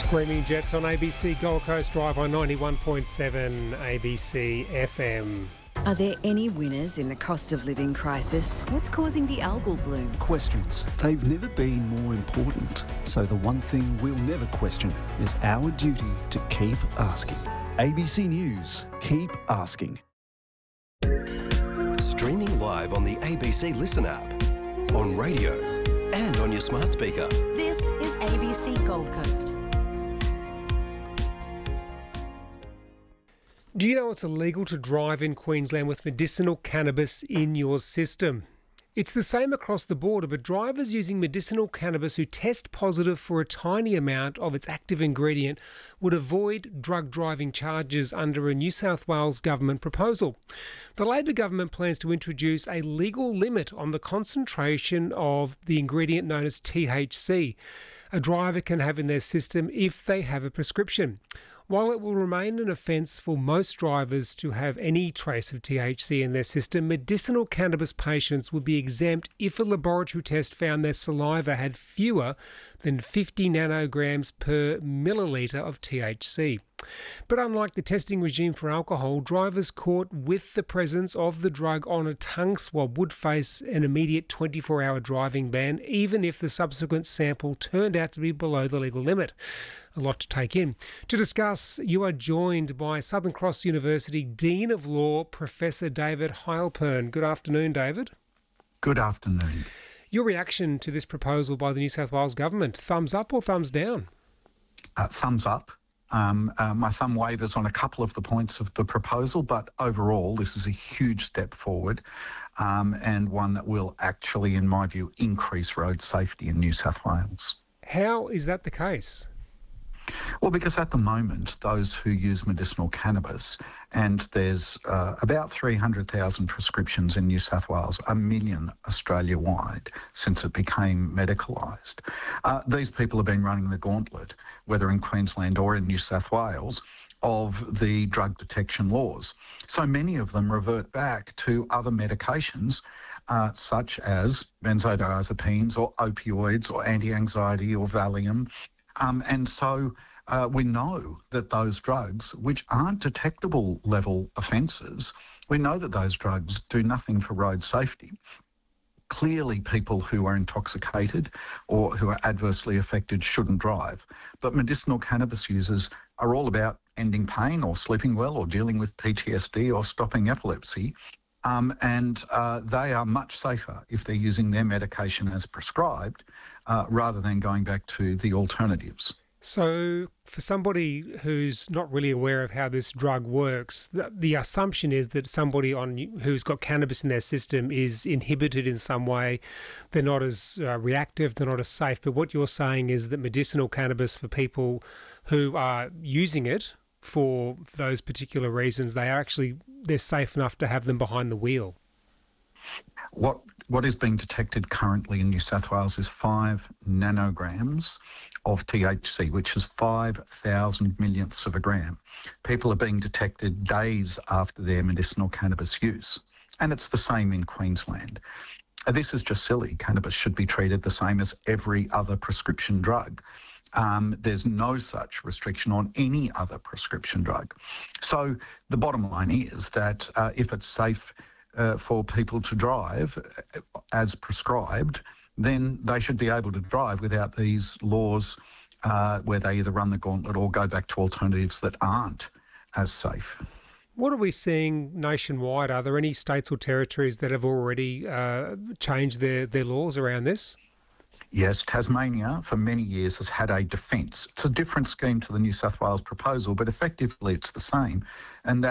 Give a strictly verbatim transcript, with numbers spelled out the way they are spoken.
Screaming Jets on A B C Gold Coast Drive on ninety-one point seven A B C F M. Are there any winners in the cost of living crisis? What's causing the algal bloom? Questions. They've never been more important. So the one thing we'll never question is our duty to keep asking. A B C News. Keep asking. Streaming live on the A B C Listen app, on radio and on your smart speaker. This is A B C Gold Coast. Do you know it's illegal to drive in Queensland with medicinal cannabis in your system? It's the same across the border, but drivers using medicinal cannabis who test positive for a tiny amount of its active ingredient would avoid drug driving charges under a New South Wales government proposal. The Labor government plans to introduce a legal limit on the concentration of the ingredient known as T H C a driver can have in their system if they have a prescription. While it will remain an offence for most drivers to have any trace of T H C in their system, medicinal cannabis patients would be exempt if a laboratory test found their saliva had fewer than fifty nanograms per millilitre of T H C. But unlike the testing regime for alcohol, drivers caught with the presence of the drug on a tongue swab would face an immediate twenty-four hour driving ban, even if the subsequent sample turned out to be below the legal limit. A lot to take in. To discuss, you are joined by Southern Cross University Dean of Law, Professor David Heilpern. Good afternoon, David. Good afternoon. Your reaction to this proposal by the New South Wales government, thumbs up or thumbs down? Uh, thumbs up. Um, uh, my thumb wavers on a couple of the points of the proposal, but overall this is a huge step forward um, and one that will actually, in my view, increase road safety in New South Wales. How is that the case? Well, because at the moment, those who use medicinal cannabis, and there's uh, about three hundred thousand prescriptions in New South Wales, a million Australia-wide since it became medicalised. Uh, these people have been running the gauntlet, whether in Queensland or in New South Wales, of the drug detection laws. So many of them revert back to other medications, uh, such as benzodiazepines or opioids or anti-anxiety or Valium. Um, and so uh, we know that those drugs, which aren't detectable level offences, we know that those drugs do nothing for road safety. Clearly, people who are intoxicated or who are adversely affected shouldn't drive. But medicinal cannabis users are all about ending pain or sleeping well or dealing with P T S D or stopping epilepsy. Um, and uh, they are much safer if they're using their medication as prescribed uh, rather than going back to the alternatives. So for somebody who's not really aware of how this drug works, the, the assumption is that somebody on who's got cannabis in their system is inhibited in some way. They're not as uh, reactive, they're not as safe. But what you're saying is that medicinal cannabis for people who are using it for those particular reasons, they are actually, they're safe enough to have them behind the wheel. What what is being detected currently in New South Wales is five nanograms of T H C, which is five thousand millionths of a gram. People are being detected days after their medicinal cannabis use, and it's the same in Queensland. This is just silly. Cannabis should be treated the same as every other prescription drug. Um, there's no such restriction on any other prescription drug. So the bottom line is that uh, if it's safe uh, for people to drive as prescribed, then they should be able to drive without these laws uh, where they either run the gauntlet or go back to alternatives that aren't as safe. What are we seeing nationwide? Are there any states or territories that have already uh, changed their, their laws around this? Yes, Tasmania for many years has had a defence. It's a different scheme to the New South Wales proposal, but effectively it's the same. And that